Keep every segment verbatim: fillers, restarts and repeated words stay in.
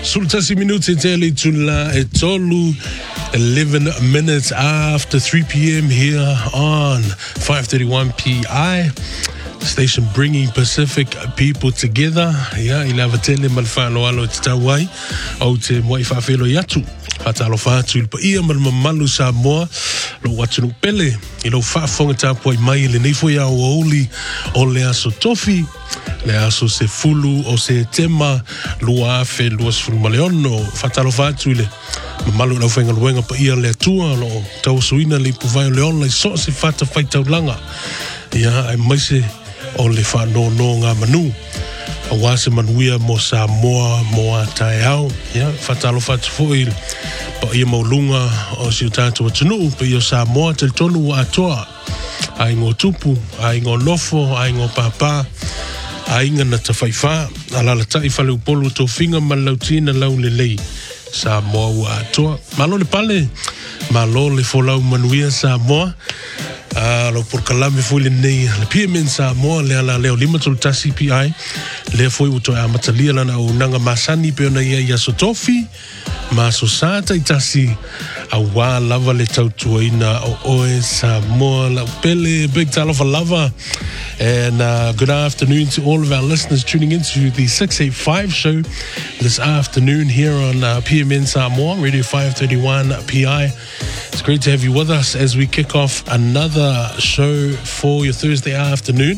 Sultasi minuti tele tula etolu. eleven minutes after three p.m. here on five thirty-one P I. Station bringing Pacific people together. Yeah, ilava tele malfano alo tawai au te moi fafelo yatu. Fatalo fatu il pa ia mal malu Samoa lo watu pele ilo fa fonga tapo mai le nei foi au oli o le aso tofi le aso se fulu o se tema lua fe luas fulu maleono fatalo fatu ile malu la fenga luenga pa ia le tua lo tau suina li puvai le ona so se fata fai tau langa ia ai mai se o le fa no no nga manu a wase manuia mo Samoa mo atai au ia fatalo fatu foi pa ia maulunga o si utatu atunu pa ia Samoa te tonu wa atoa ai ngo tupu ai ngo nofo ai ngo papa ai nga na tawhaiwha alala tai whale upolu tō whinga malautina lau le lei Samoa wa atoa malo le pale malo le folau manuia Samoa Uh, lo por kalame foi le nei le P M N Samoa le ala leo lima tuluta C P I le foi uto a matalia lana o nanga masani pe ona ia ia sotofi ma so sata itasi a wa lava le tautuaina o oe Samoa la pele big talo for lava and uh, good afternoon to all of our listeners tuning into the six eighty-five show this afternoon here on uh, P M N Samoa Radio five thirty-one P I. It's great to have you with us as we kick off another show for your Thursday afternoon.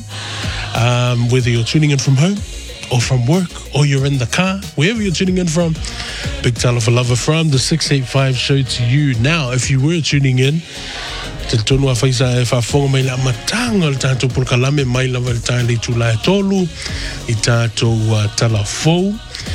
Um, whether you're tuning in from home or from work or you're in the car, wherever you're tuning in from, big talo for lover from the six eighty-five show to you. Now, if you were tuning in, te tonu a faisa e whafonga mai la matanga le tātou pulkalame mai la wale tāi le tūla e tolu i tātou uh, talafou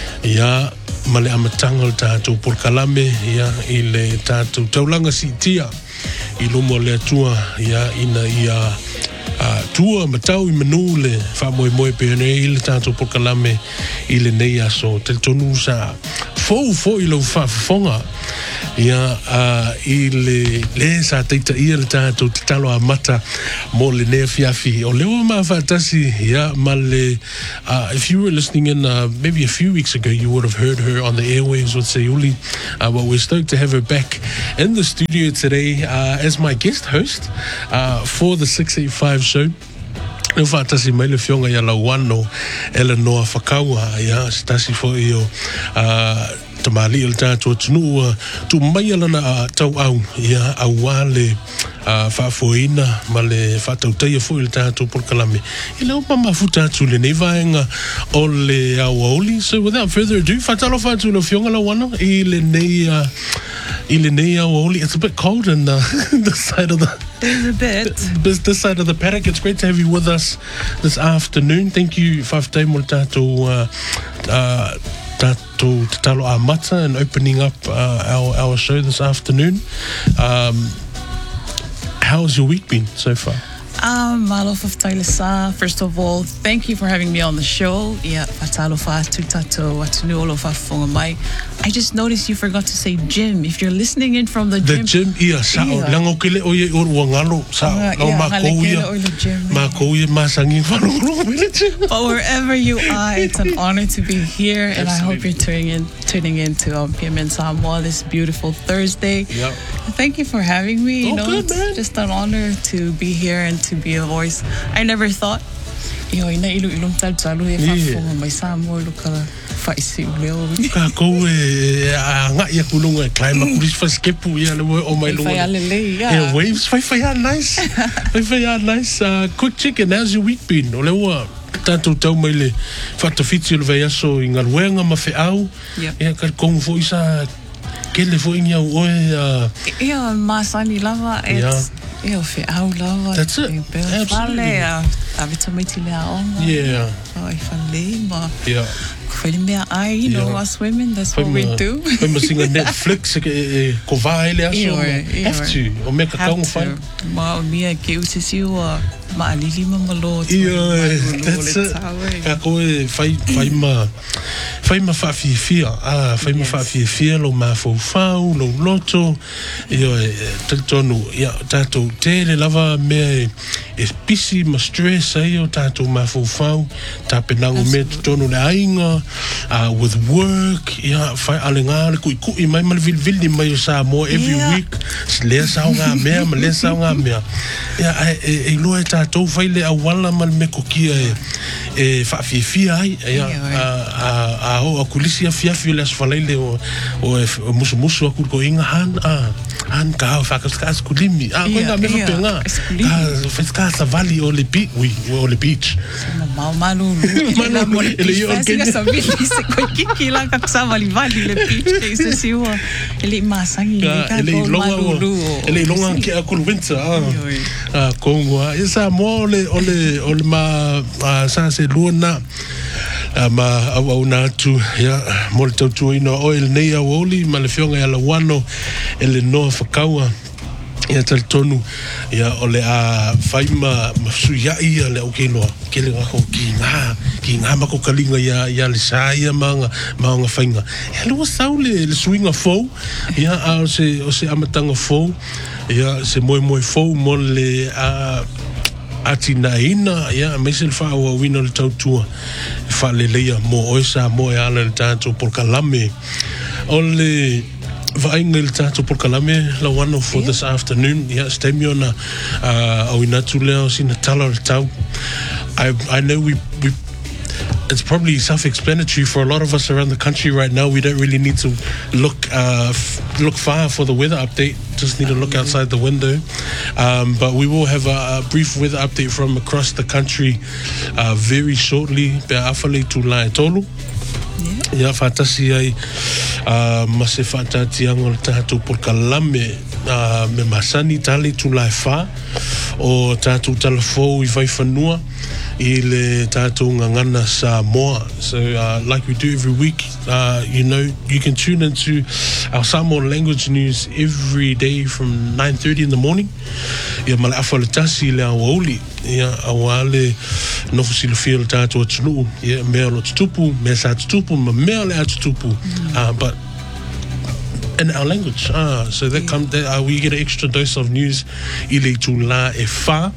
ia ma le amatanga le tātou pulkalame ia i le tātou taulanga si tia i lomo le atua ia ina ia uh, tua matau i manu le whamoe moe pēne i le tātou pulkalame i le nei aso te tonu sa fou fou i lau whafonga ia uh, i le le sa teita ia le tātou te talo a mata mo le nea fiafi o leo ma whatasi ia ma le uh, if you were listening in uh, maybe a few weeks ago you would have heard her on the airwaves with Sayuli uh, but we're stoked to have her back in the studio today uh, as my guest host uh, for the six eighty-five show. Eu fatasi mai le fionga ia lauano Eleanor Whakaua ia stasi fo i o uh, tamali il tātou tunu tu mai alana tau au ia awale whaafoina ma le whatautaia fo il tātou porkalame i leo mama futa tu le nei vaenga o le awaoli. So without further ado whatalo whatu le fionga lauano i le nei i le nei awaoli. It's a bit cold in uh, the side of the There's a bit. This, this side of the paddock. It's great to have you with us this afternoon. Thank you, Whaftai mo tātou uh, uh, tātou te talo a mata and opening up uh, our, our show this afternoon. Um, how's your week been so far? Um, Malo Whaftai First of all, thank you for having me on the show. Yeah, Fatalo Fatu Tato Watunu Olo Fafonga Mai. I just noticed you forgot to say gym. If you're listening in from the gym. The gym, ia, sao. Lango kele o ye o wangalo, sao. Lango mako ia. Mako ia masangi whanong. But wherever you are, it's an honor to be here. And Absolutely. I hope you're tuning in, tuning in to um, P M N Samoa this beautiful Thursday. Yep. Thank you for having me. You oh, know, good, it's man. just an honor to be here and to be a voice. I never thought. Yo, ina ilu ilum tal talu e fa mai Samoa lukala. Faisi uleo. Ka ko e nga ia kulunga climb kuris fa skepu ia le o mai lunga. Fai alele ia. Yeah, waves fai fai nice. Fai fai nice. Uh, quick chicken, how's your week been? O le wa tātou tau mai le whatawhiti le vai aso i ngā ruenga ma whi au. Ia ka kongu fo isa kele fo ingi au oe. Ia masani lava. It's ia whi au lava. That's it. Absolutely. Avita maiti le aonga. Yeah. Ai whale ma. Yeah. I, you know, yeah. us women, that's what we do. When we sing Netflix, ko vai le aso, have to, o me ka kaunga whai. Ma mia ke utisi ua maalili ma malo. Yeah, that's it. Ka koe whai, whai ma, whai ma whawhiwhia, ah, whai ma whawhiwhia lo ma whau lo loto, ia, te tonu, ia, tātou te le lava mea e pisi ma stress, sai o tātou mafufau, tāpenango me tono le ainga, uh, with work, ia, whai ale ngā, le kui kui mai mali vil vili mai o Samoa every Yeah. week, lea sao ngā mea, ma lea sao ngā mea. Ia, e, e loa e tātou whai le awala mal me kokia e, e whaafia ai, ia, a, a, a o a kulisi a fiafi le asfalaile o, o e musu musu a ko inga han, a, han ka hau whakaskas kulimi, a, ko inga me Ia, whapenga, eskulimi. a, whaska sa vali o le beach, ui, o le beach. Mau malu. Malu, Malu. ele i o Ele Kenya. sa vili se ko kiki la ka sa vali vali le beach te se siwa. Ele masangi Ah, ka ele i ko longa o, malu. ele i longa ki a kulu winter, ah, Oi. ah, kongoa. E sa mo ole, ole, ole ma, ah, sa se luana, ah, ma au au nātu, ia, mo le tautua ino o ele nei au oli, ma le fionga ia la wano, ele noa whakaua, ia tali tonu, ia ole a whaima masuia ia le au keinoa, kele ngako ki ngā, ki ngā mako kalinga ia, ia le sa ia maanga, maanga whainga. Ia lua sau le, le swinga fou, ia a o se, o se amatanga fou, ia se moe moe fou mo le a ati na ina, ia me se le wha o wina le tautua, wha le leia mo oisa mo e ala le tātou por kalame, o le vainga le tātou por kalame la wano for this afternoon, ia stemi ona uh, au inatu leo sina tala le tau. I, I know we, we it's probably self-explanatory for a lot of us around the country right now. We don't really need to look uh, f- look far for the weather update. Just need to look outside the window. Um, but we will have a, a brief weather update from across the country uh, very shortly. Pe awhale tu lai tolu. Ia whatasi ai uh, ma se whatatianga o le tātou por kalame uh, me masani tali tu lai wha o tātou talafou i vai whanua i le tātou ngangana Samoa. So uh, like we do every week, uh, you know, you can tune into our Samoan language news every day from nine thirty in the morning. Ia male awhaletasi le awaoli. Ia awale nofu silofia le tātou atunu. Ia mea lo tutupu, mea sa tutupu, ma mea le atutupu. Uh, but in our language. Ah, so that come, that, uh, we get an extra dose of news i le tu la e wha.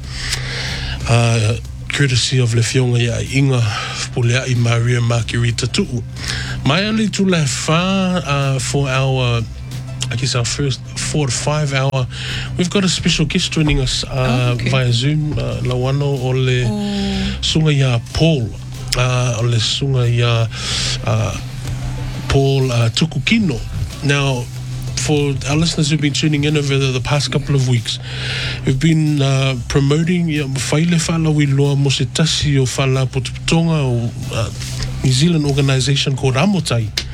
Uh, courtesy of Le Fionga ia inga pulea i Maria Margarita Tu'u. Mai ali tu la wha uh, for our, I guess our first four to five hour, we've got a special guest joining us uh, Oh, okay. via Zoom, uh, Lawano o le Oh. sunga ia Paul, uh, o le sunga ia uh, Paul uh, Tukukino. Now, for our listeners who've been tuning in over the, the past couple of weeks, we've been uh, promoting ia whaile whala wi loa mo se tasi o whala putuputonga o uh, New Zealand organisation called Amotai.